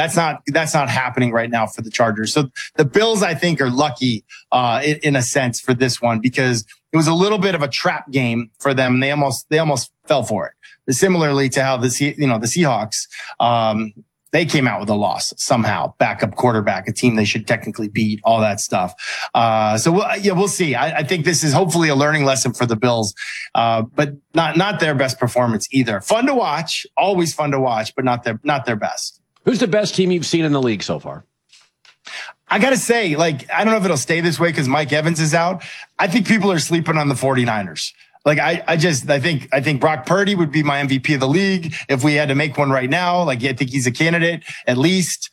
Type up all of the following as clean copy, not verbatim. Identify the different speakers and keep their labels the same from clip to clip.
Speaker 1: That's not happening right now for the Chargers. So the Bills, I think, are lucky in a sense for this one, because it was a little bit of a trap game for them. They almost fell for it. Similarly to how the Seahawks, they came out with a loss somehow. Backup quarterback, a team they should technically beat, all that stuff. We'll see. I think this is hopefully a learning lesson for the Bills, but not their best performance either. Fun to watch, always fun to watch, but not their best.
Speaker 2: Who's the best team you've seen in the league so far?
Speaker 1: I got to say, I don't know if it'll stay this way because Mike Evans is out. I think people are sleeping on the 49ers. I think Brock Purdy would be my MVP of the league if we had to make one right now. I think he's a candidate at least.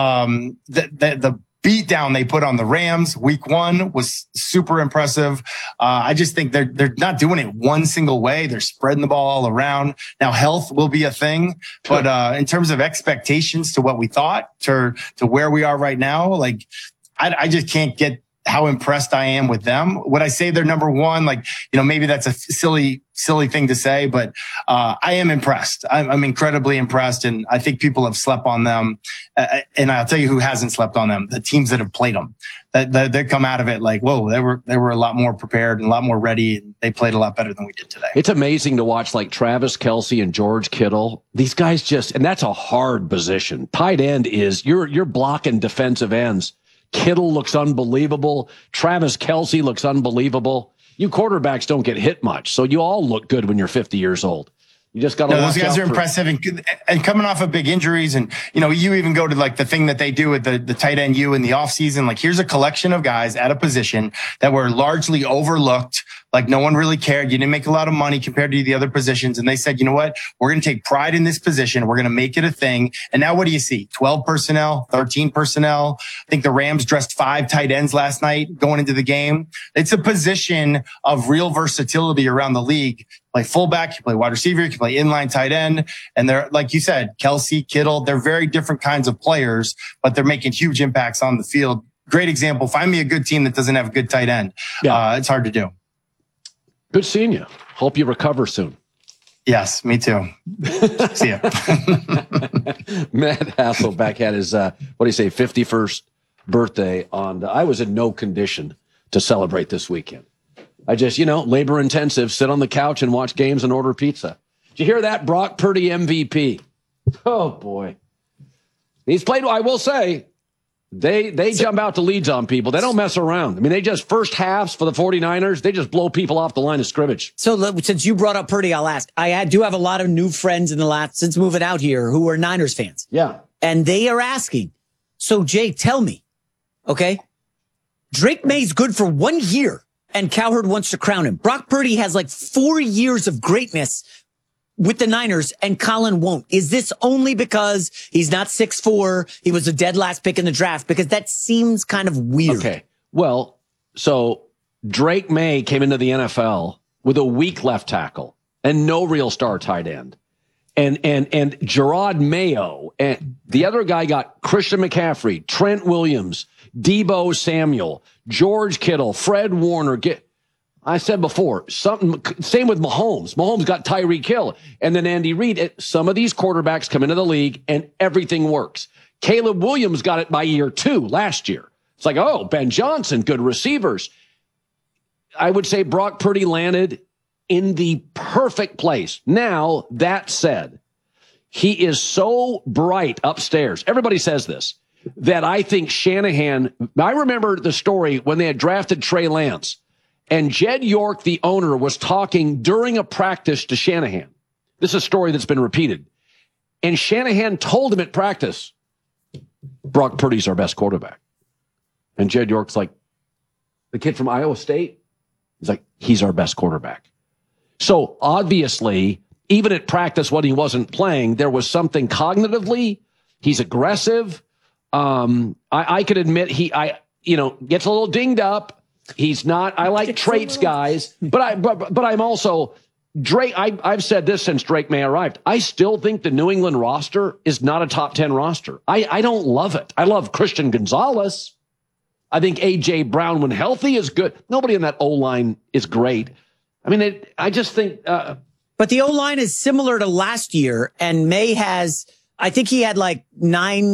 Speaker 1: The beat down they put on the Rams week 1 was super impressive. I just think they're not doing it one single way. They're spreading the ball all around. Now health will be a thing, but in terms of expectations to what we thought to where we are right now, I just can't get how impressed I am with them. Would I say they're number one? Maybe that's a silly thing to say, but I am impressed. I'm incredibly impressed, and I think people have slept on them. And I'll tell you who hasn't slept on them: the teams that have played them. They come out of it whoa, they were a lot more prepared and a lot more ready. And they played a lot better than we did today.
Speaker 2: It's amazing to watch Travis Kelce and George Kittle. These guys and that's a hard position. Tight end is you're blocking defensive ends. Kittle looks unbelievable. Travis Kelce looks unbelievable. You quarterbacks don't get hit much, so you all look good when you're 50 years old. You just got to.
Speaker 1: Those guys are impressive, and coming off of big injuries, and you even go to the thing that they do with the tight end in the offseason. Here's a collection of guys at a position that were largely overlooked. No one really cared. You didn't make a lot of money compared to the other positions. And they said, you know what? We're going to take pride in this position. We're going to make it a thing. And now what do you see? 12 personnel, 13 personnel. I think the Rams dressed 5 tight ends last night going into the game. It's a position of real versatility around the league. You play fullback, you play wide receiver, you can play inline tight end. And they're, like you said, Kelce, Kittle, they're very different kinds of players, but they're making huge impacts on the field. Great example. Find me a good team that doesn't have a good tight end. Yeah. It's hard to do.
Speaker 2: Good seeing you. Hope you recover soon.
Speaker 1: Yes, me too. See ya.
Speaker 2: Matt Hasselbeck had his, 51st birthday on. I was in no condition to celebrate this weekend. I just, labor intensive, sit on the couch and watch games and order pizza. Did you hear that? Brock Purdy MVP. Oh, boy. He's played, I will say, They jump out to leads on people. They don't mess around. They just first halves for the 49ers, they just blow people off the line of scrimmage.
Speaker 3: So since you brought up Purdy, I'll ask. I do have a lot of new friends since moving out here who are Niners fans.
Speaker 2: Yeah.
Speaker 3: And they are asking, so Jay, tell me, okay, Drake May's good for 1 year and Cowherd wants to crown him. Brock Purdy has 4 years of greatness with the Niners, and Colin won't. Is this only because he's not 6'4"? He was a dead last pick in the draft, because that seems kind of weird.
Speaker 2: Okay. Well, so Drake May came into the NFL with a weak left tackle and no real star tight end. And Gerard Mayo, and the other guy got Christian McCaffrey, Trent Williams, Deebo Samuel, George Kittle, Fred Warner. I said before, same with Mahomes. Mahomes got Tyreek Hill, and then Andy Reid. Some of these quarterbacks come into the league, and everything works. Caleb Williams got it by year 2 last year. It's Ben Johnson, good receivers. I would say Brock Purdy landed in the perfect place. Now, that said, he is so bright upstairs. Everybody says this, that I think Shanahan, I remember the story when they had drafted Trey Lance. And Jed York, the owner, was talking during a practice to Shanahan. This is a story that's been repeated. And Shanahan told him at practice, Brock Purdy's our best quarterback. And Jed York's like, the kid from Iowa State? He's like, he's our best quarterback. So obviously, even at practice when he wasn't playing, there was something cognitively. He's aggressive. I could admit gets a little dinged up. He's not. I like traits, guys, but I'm also Drake. I've said this since Drake May arrived. I still think the New England roster is not a top 10 roster. I don't love it. I love Christian Gonzalez. I think AJ Brown, when healthy, is good. Nobody in that O-line is great. I just think.
Speaker 3: But the O-line is similar to last year, and May has. I think he had 9